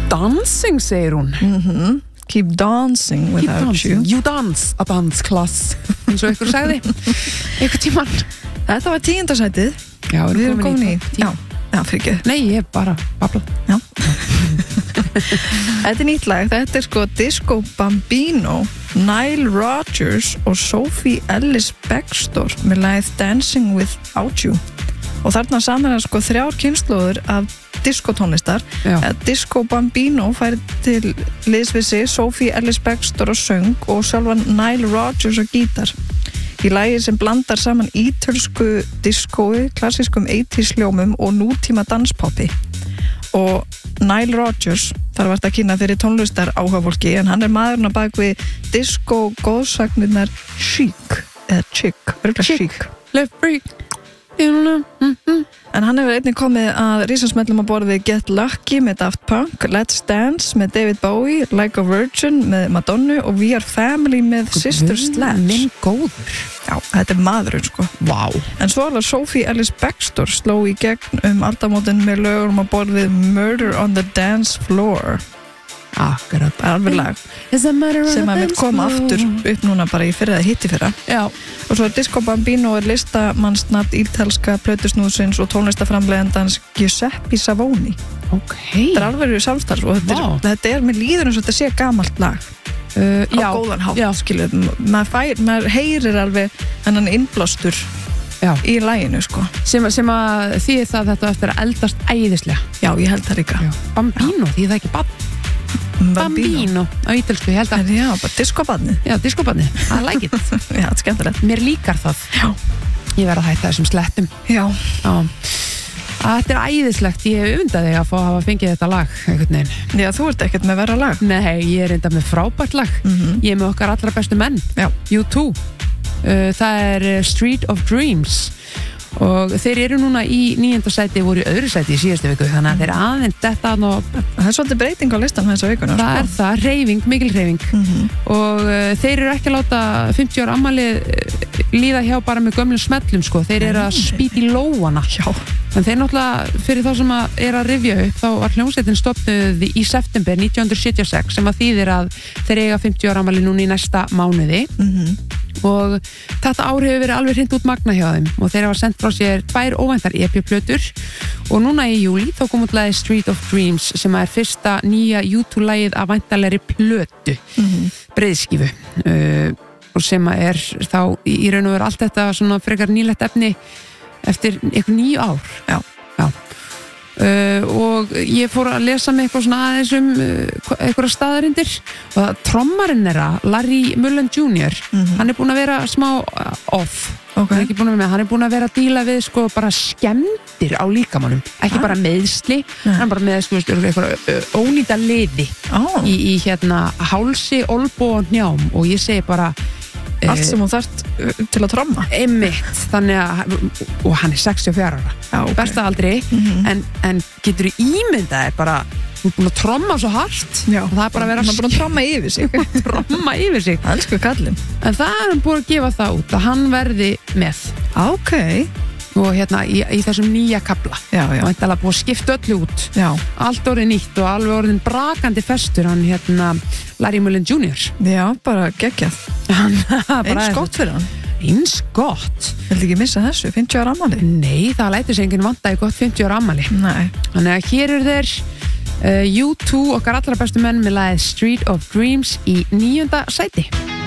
dancing, segir hún. Keep dancing without you. You dance, a dance class. Eins og ykkur sagði. Eitthvað tímann. Þetta var 10. sætið. Já, við erum komin í. Já, fyrir ekki. Nei, ég bara babla. Já. Þetta nýtt lag. Þetta sko Disco Bambino, Nile Rodgers og Sophie Ellis Bextor með lagið Dancing Without You. Og þarna saman sko 3 kynslóður af diskotónlistar. Disco Bambino fær til liðs við sig Sophie Ellis Bextor á söng og sjálfan Nile Rodgers á gítar. Í lagi sem blandar saman ítölsku diskói, klassískum 80s hljómum og nútíma danspoppi. Og Nile Rodgers, þar var þetta að kynna fyrir tónlistar áhugafólki, en hann maðurinn á bak við disco góðsagnirnar Chic, eða Chic, örgulega Chic. Left break. En hann hefur einnig komið að risasmellum á borð við Get Lucky með Daft Punk, Let's Dance með David Bowie, Like a Virgin með Madonna og We Are Family með Sister Sledge. Minn góður. Já, þetta maðurinn sko. Vá. En svo alveg Sophie Ellis Bextor sló í gegn aldamótin með lögum á borð við Murder on the Dance Floor. Akkurat. Alveg lag sem að við koma aftur upp núna bara í fyrra eða hitti fyrra. Já. Og svo Disco Bambino listamannsnafn ítalska plötusnúðsins og tónlistaframleiðandans Giuseppe Savoni. Ok. Þetta alveg samstarf og þetta mér líður eins og þetta sé gamalt lag á góðan hátt, skilur. Maður heyrir alveg hennan innblástur í laginu sko. Sem að því það þetta eftir að eldast æðislega. Já, ég held það líka. Bambino, því það ekki Bambino á ítölsku, ég held að. Já, bara diskobarnið. Já, diskobarnið, I like it. Já, þetta er skemmtilegt. Mér líkar það. Já. Ég verð að hætta þessum slettum. Já. Þetta er æðislegt, ég unda þig að fá að hafa fengið þetta lag einhvern veginn. Já, þú ert ekkert með verra lag. Nei, ég er enda með frábært lag. Ég er með okkar allra bestu menn. Já. U2. Það er Street of Dreams og þeir eru núna í 9. sæti, voru í öðru sæti í síðustu viku, þannig að þeir aðeins þetta það er svolítið breyting á listan þessa vikuna. Það er það, hreyfing, mikil hreyfing og þeir eru ekki að láta 50 ára afmælið líða hjá bara með gömlum smellum sko, þeir eru að spýta í lóana. Já. En þeir náttúrulega, fyrir þá sem að rifja upp, þá var hljómsveitin stofnuð í september 1976 sem að þýðir að þeir eiga 50 ára afmæli núna í næsta mánuði og þetta ár hefur verið alveg hreint út magna hjá þeim og þeir hafa sendt frá sér 2 óvæntar EP-plötur og núna í júlí þá kom út lagið Street of Dreams sem er fyrsta nýja U2-lagið af væntanlegri plötu breiðskífu og sem er þá í raun og veru allt þetta svona frekar nýlegt efni eftir einhver 9 ár. Já. Og ég fór að lesa með eitthvað svona aðeins einhverja staðarindir og trommarinn Larry Mullen Jr. Hann er búinn að vera smá off. Hann er búinn að vera að díla við sko bara skemmdir á líkamannum, ekki bara meiðsli, hann er bara með sko einhverja ónýta liði í hérna hálsi, olnbó og hnjám og ég segi bara allt sem hún þarft til að tromma einmitt, þannig að og hann er 64 ára, besta aldri en getur þú ímyndaði bara, hún er búin að tromma svo hart og það er bara að vera hann er búin að tromma yfir sig tromma yfir sig, elsku kallinn en það er hann búin að gefa það út að hann verði með og hérna í þessum nýja kafla og þetta er búin að skipta öllu út allt orðið nýtt og alveg orðin brakandi festur hann hérna Larry Mullen Jr. Já, bara geggjað eins gott fyrir hann eins gott Vildi ekki missa þessu, 50 ára afmæli? Nei, það lætur sig enginn vanta í gott 50 ára afmæli þannig að hér eru þeir U2 okkar allra bestu menn með lagið Street of Dreams í 9. sæti